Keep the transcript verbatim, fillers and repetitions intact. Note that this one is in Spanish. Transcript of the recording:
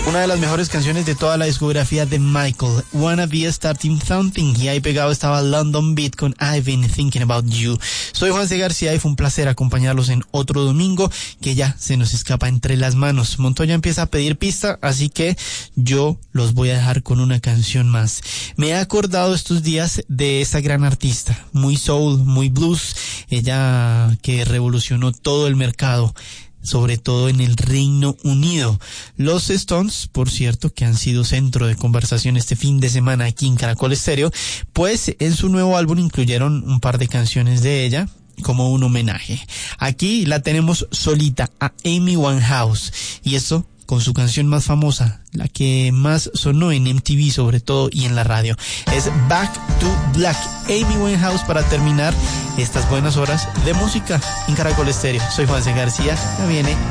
Una de las mejores canciones de toda la discografía de Michael, Wanna Be Starting Something, y ahí pegado estaba London Beat con I've Been Thinking About You. Soy Juanse García y fue un placer acompañarlos en otro domingo que ya se nos escapa entre las manos. Montoya empieza a pedir pista, así que yo los voy a dejar con una canción más. Me he acordado estos días de esta gran artista, muy soul, muy blues, ella que revolucionó todo el mercado, sobre todo en el Reino Unido. Los Stones, por cierto, que han sido centro de conversación este fin de semana aquí en Caracol Estéreo, pues en su nuevo álbum incluyeron un par de canciones de ella como un homenaje. Aquí la tenemos solita, a Amy Winehouse, y esto con su canción más famosa, la que más sonó en M T V sobre todo y en la radio. Es Back to Black. Amy Winehouse para terminar estas buenas horas de música en Caracol Estéreo. Soy Juanse García, ya viene